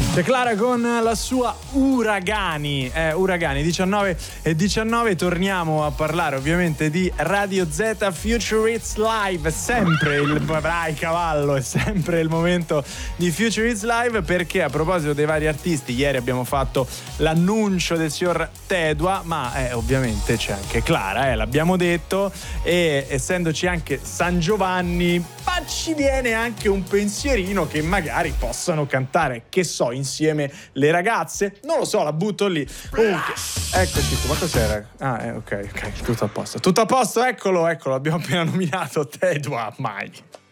C'è Clara con la sua Uragani, Uragani 19:19. Torniamo a parlare ovviamente di Radio Z Future Hits Live, sempre cavallo, è sempre il momento di Future Hits Live, perché a proposito dei vari artisti, ieri abbiamo fatto l'annuncio del signor Tedua, ma ovviamente c'è anche Clara, l'abbiamo detto, e essendoci anche San Giovanni, ma ci viene anche un pensierino che magari possano cantare, che so, insieme le ragazze, non lo so, la butto lì. Comunque, eccoci qua, ma cos'era? Ok, tutto a posto, eccolo, abbiamo appena nominato Tedua, mai.